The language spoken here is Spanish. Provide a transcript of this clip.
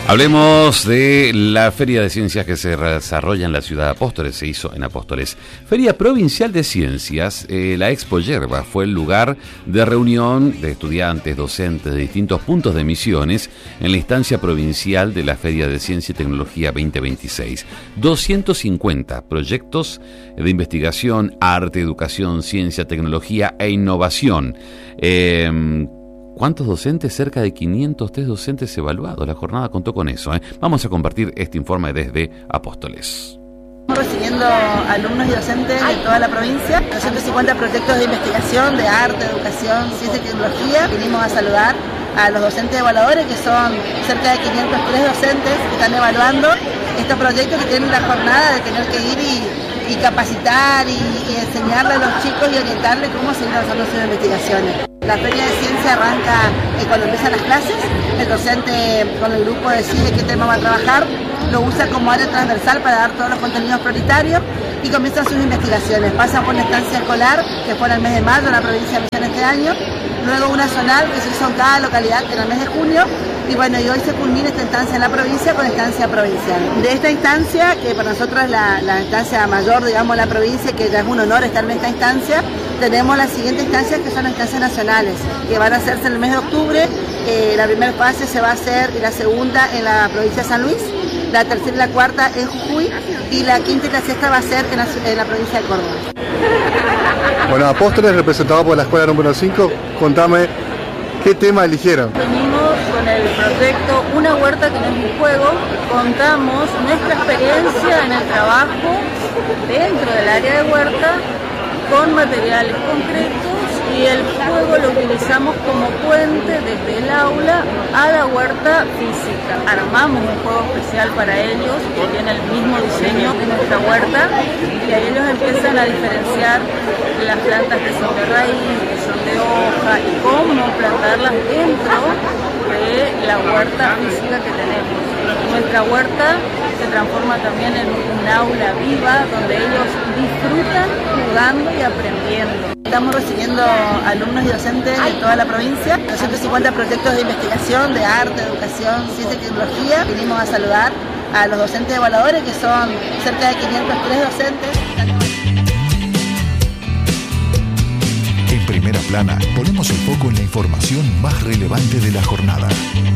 Hablemos de la Feria de Ciencias que se desarrolla en la ciudad de Apóstoles, se hizo en Apóstoles. Feria Provincial de Ciencias, la Expo Yerba fue el lugar de reunión de estudiantes, docentes de distintos puntos de Misiones en la instancia provincial de la Feria de Ciencia y Tecnología 2026. 250 proyectos de investigación, arte, educación, ciencia, tecnología e innovación. ¿Cuántos docentes? Cerca de 503 docentes evaluados. La jornada contó con eso. Vamos a compartir este informe desde Apóstoles. Estamos recibiendo alumnos y docentes de toda la provincia, 250 proyectos de investigación, de arte, educación, ciencia y tecnología. Vinimos a saludar a los docentes evaluadores, que son cerca de 503 docentes que están evaluando estos proyectos, que tienen la jornada de tener que ir y capacitar y enseñarle a los chicos y orientarles cómo seguir avanzando sus investigaciones. La Feria de Ciencia arranca cuando empiezan las clases. El docente con el grupo decide qué tema va a trabajar, lo usa como área transversal para dar todos los contenidos prioritarios y comienzan sus investigaciones. Pasan por una estancia escolar, que fue en el mes de mayo en la provincia de Misiones este año, luego una zonal que se hizo en cada localidad en el mes de junio, y bueno, y hoy se culmina esta instancia en la provincia con estancia provincial. De esta instancia, que para nosotros es la instancia mayor, digamos, la provincia, que ya es un honor estar en esta instancia, tenemos las siguientes instancias, que son las instancias nacionales, que van a hacerse en el mes de octubre. La primera fase se va a hacer, y la segunda en la provincia de San Luis, la tercera y la cuarta en Jujuy, y la quinta y la sexta va a ser en la provincia de Córdoba. Bueno, Apóstoles, representado por la escuela número 5, contame qué tema eligieron. Venimos con el proyecto Una huerta que no es un juego. Contamos nuestra experiencia en el trabajo dentro del área de huerta con materiales concretos, y el juego lo utilizamos como puente desde el aula a la huerta física. Armamos un juego especial para ellos que tiene el mismo diseño que nuestra huerta, y ahí ellos empiezan a diferenciar las plantas que son de raíz, que son de hoja, y cómo plantarlas dentro de la huerta física que tenemos. Nuestra huerta se transforma también en un aula viva donde ellos disfrutan jugando y aprendiendo. Estamos recibiendo alumnos y docentes de toda la provincia, 250 proyectos de investigación, de arte, educación, ciencia y tecnología. Vinimos a saludar a los docentes evaluadores, que son cerca de 503 docentes. En Primera Plana ponemos el foco en la información más relevante de la jornada.